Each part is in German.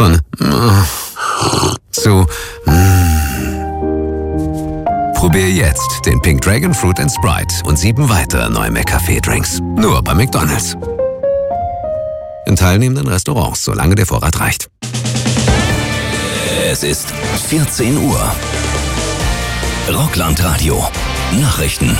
Von zu Probier jetzt den Pink Dragon Fruit & Sprite und 7 weitere neue McCafé-Drinks. Nur bei McDonald's. In teilnehmenden Restaurants, solange der Vorrat reicht. Es ist 14 Uhr. Rockland-Radio. Nachrichten.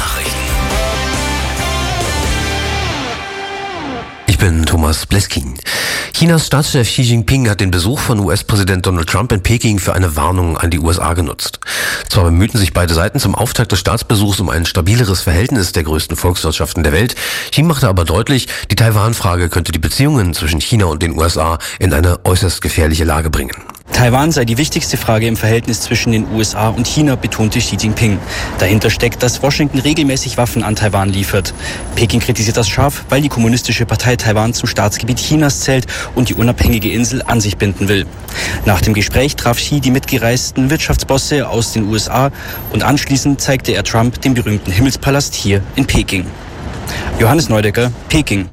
Ich bin Thomas Bleskin. Chinas Staatschef Xi Jinping hat den Besuch von US-Präsident Donald Trump in Peking für eine Warnung an die USA genutzt. Zwar bemühten sich beide Seiten zum Auftakt des Staatsbesuchs um ein stabileres Verhältnis der größten Volkswirtschaften der Welt. Xi machte aber deutlich, die Taiwan-Frage könnte die Beziehungen zwischen China und den USA in eine äußerst gefährliche Lage bringen. Taiwan sei die wichtigste Frage im Verhältnis zwischen den USA und China, betonte Xi Jinping. Dahinter steckt, dass Washington regelmäßig Waffen an Taiwan liefert. Peking kritisiert das scharf, weil die Kommunistische Partei Taiwan zum Staatsgebiet Chinas zählt und die unabhängige Insel an sich binden will. Nach dem Gespräch traf Xi die mitgereisten Wirtschaftsbosse aus den USA und anschließend zeigte er Trump den berühmten Himmelspalast hier in Peking. Johannes Neudecker, Peking.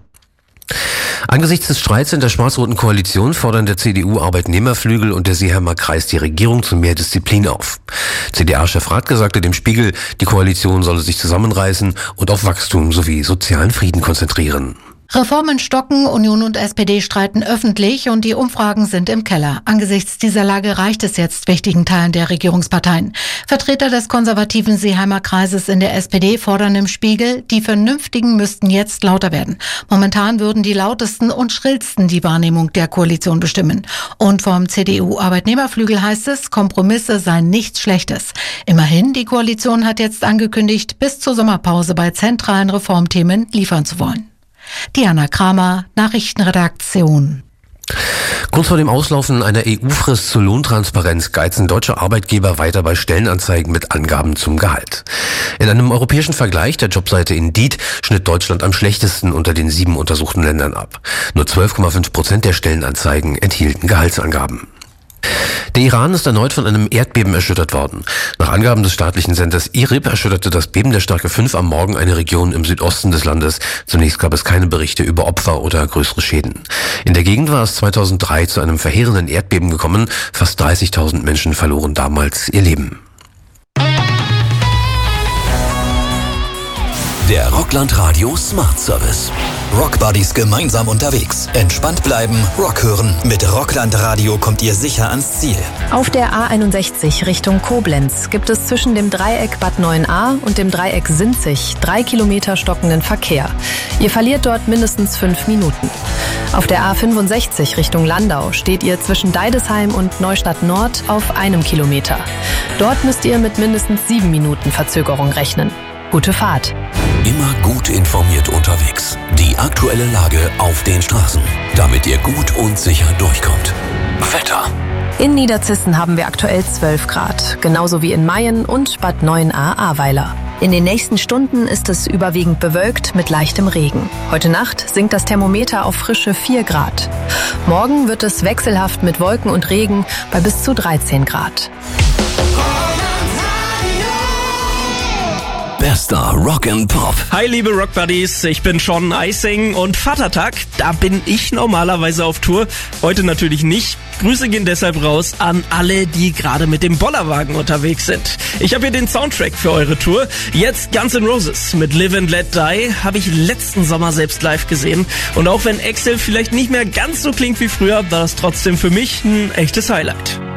Angesichts des Streits in der schwarz-roten Koalition fordern der CDU-Arbeitnehmerflügel und der Seeheimer Kreis die Regierung zu mehr Disziplin auf. CDA-Chef Radke sagte dem Spiegel, die Koalition solle sich zusammenreißen und auf Wachstum sowie sozialen Frieden konzentrieren. Reformen stocken, Union und SPD streiten öffentlich und die Umfragen sind im Keller. Angesichts dieser Lage reicht es jetzt wichtigen Teilen der Regierungsparteien. Vertreter des konservativen Seeheimer Kreises in der SPD fordern im Spiegel, die Vernünftigen müssten jetzt lauter werden. Momentan würden die lautesten und schrillsten die Wahrnehmung der Koalition bestimmen. Und vom CDU-Arbeitnehmerflügel heißt es, Kompromisse seien nichts Schlechtes. Immerhin, die Koalition hat jetzt angekündigt, bis zur Sommerpause bei zentralen Reformthemen liefern zu wollen. Diana Kramer, Nachrichtenredaktion. Kurz vor dem Auslaufen einer EU-Frist zur Lohntransparenz geizen deutsche Arbeitgeber weiter bei Stellenanzeigen mit Angaben zum Gehalt. In einem europäischen Vergleich der Jobseite Indeed schnitt Deutschland am schlechtesten unter den 7 untersuchten Ländern ab. Nur 12,5% der Stellenanzeigen enthielten Gehaltsangaben. Der Iran ist erneut von einem Erdbeben erschüttert worden. Nach Angaben des staatlichen Senders IRIB erschütterte das Beben der Stärke 5 am Morgen eine Region im Südosten des Landes. Zunächst gab es keine Berichte über Opfer oder größere Schäden. In der Gegend war es 2003 zu einem verheerenden Erdbeben gekommen. Fast 30.000 Menschen verloren damals ihr Leben. Der Rockland-Radio Smart Service. Rockbuddies gemeinsam unterwegs. Entspannt bleiben, Rock hören. Mit Rockland-Radio kommt ihr sicher ans Ziel. Auf der A61 Richtung Koblenz gibt es zwischen dem Dreieck Bad 9a und dem Dreieck Sinzig 3 Kilometer stockenden Verkehr. Ihr verliert dort mindestens 5 Minuten. Auf der A65 Richtung Landau steht ihr zwischen Deidesheim und Neustadt Nord auf 1 Kilometer. Dort müsst ihr mit mindestens 7 Minuten Verzögerung rechnen. Gute Fahrt. Immer gut informiert unterwegs. Die aktuelle Lage auf den Straßen, damit ihr gut und sicher durchkommt. Wetter. In Niederzissen haben wir aktuell 12 Grad, genauso wie in Mayen und Bad 9a Ahrweiler. In den nächsten Stunden ist es überwiegend bewölkt mit leichtem Regen. Heute Nacht sinkt das Thermometer auf frische 4 Grad. Morgen wird es wechselhaft mit Wolken und Regen bei bis zu 13 Grad. Bester Rock and Pop. Hi liebe Rockbuddies, ich bin Sean Icing und Vatertag, da bin ich normalerweise auf Tour. Heute natürlich nicht. Grüße gehen deshalb raus an alle, die gerade mit dem Bollerwagen unterwegs sind. Ich habe hier den Soundtrack für eure Tour. Jetzt Guns N' Roses mit Live and Let Die habe ich letzten Sommer selbst live gesehen. Und auch wenn Axl vielleicht nicht mehr ganz so klingt wie früher, war das trotzdem für mich ein echtes Highlight.